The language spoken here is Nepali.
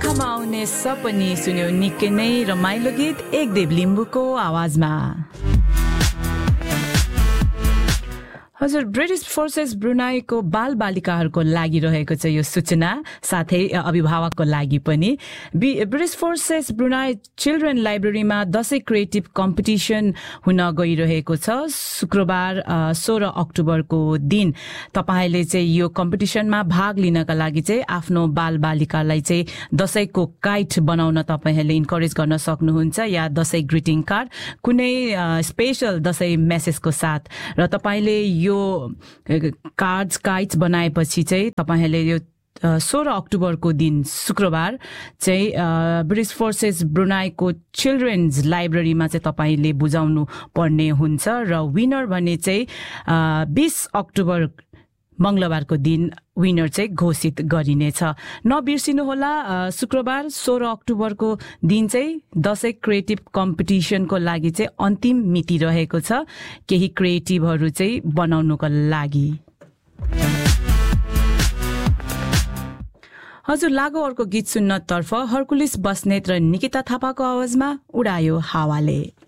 आँखामा आउने सपनी सुन्यो निकै नै रमाइलो गीत एकदेव लिम्बुको आवाजमा। हजुर, ब्रिटिश फोर्सेस ब्रुनाईको बालबालिकाहरूको लागि रहेको छ यो सूचना, साथै अभिभावकको लागि पनि। ब्रिटिश फोर्सेस ब्रुनाई चिल्ड्रेन लाइब्रेरीमा दशैं क्रिएटिभ कम्पिटिसन हुन गइरहेको छ। शुक्रबार 16 अक्टोबरको दिन तपाईले चाहिँ यो कम्पिटिसनमा भाग लिनका लागि चाहिँ आफ्नो बालबालिकालाई चाहिँ दशैंको काइट बनाउन तपाईहरूले इन्करेज गर्न सक्नुहुन्छ, या दशैं ग्रिटिङ कार्ड कुनै स्पेशल दशैं मेसेजको साथ। र तपाईले यो कार्ड्स काइट्स बनाएपछि चाहिँ तपाईहरूले यो 16 अक्टोबरको दिन शुक्रबार चाहिँ ब्रिटिश फोर्सेस ब्रुनाईको चिल्ड्रेन्स लाइब्रेरीमा चाहिँ तपाईले बुझाउनु पर्ने हुन्छ। र विनर भने चाहिँ 20 अक्टोबर मंगलबारको दिन विनर चाहिँ घोषित गरिनेछ। नबिर्सिनुहोला, शुक्रबार 16 अक्टोबरको दिन चाहिँ दशैं क्रिएटिभ कम्पिटिसनको लागि चाहिँ अन्तिम मिति रहेको छ केही क्रिएटिभहरू चाहिँ बनाउनुको लागि। हजुर, लागो अर्को गीत सुन्नतर्फ हर्कुलिस बस्नेत र निकिता थापाको आवाजमा उडायो हावाले।